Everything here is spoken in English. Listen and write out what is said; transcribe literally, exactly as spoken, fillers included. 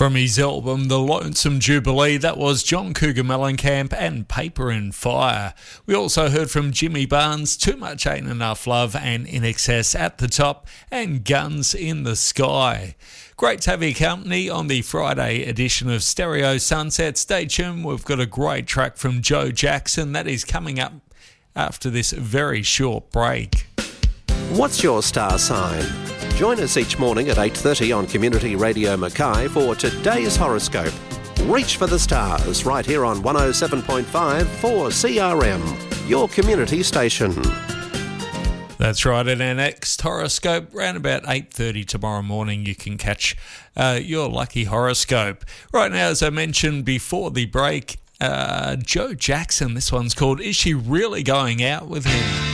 From his album The Lonesome Jubilee, that was John Cougar Mellencamp and Paper and Fire. We also heard from Jimmy Barnes, Too Much Ain't Enough Love, and In Excess at the top, and Guns in the Sky. Great to have your company on the Friday edition of Stereo Sunset. Stay tuned, we've got a great track from Joe Jackson that is coming up after this very short break. What's your star sign? Join us each morning at eight thirty on Community Radio Mackay for today's horoscope. Reach for the stars right here on one oh seven point five for C R M, your community station. That's right, in our next horoscope, around about eight thirty tomorrow morning, you can catch uh, your lucky horoscope. Right now, as I mentioned before the break, uh, Joe Jackson, this one's called Is She Really Going Out With Him?